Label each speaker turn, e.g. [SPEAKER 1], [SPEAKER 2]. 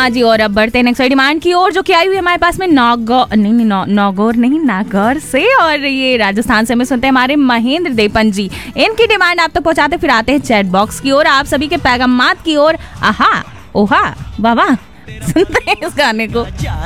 [SPEAKER 1] हाँ जी, और अब बढ़ते हैं नेक्स्ट डिमांड की ओर, जो कि आई हुई है हमारे पास में नागौर से, और ये राजस्थान से हमें सुनते हैं हमारे महेंद्र देपन जी। इनकी डिमांड आप तो पहुंचाते, फिर आते हैं चैट बॉक्स की ओर, आप सभी के पैगामात की ओर। आहा ओहा वाह वाह, सुनते हैं इस गाने को।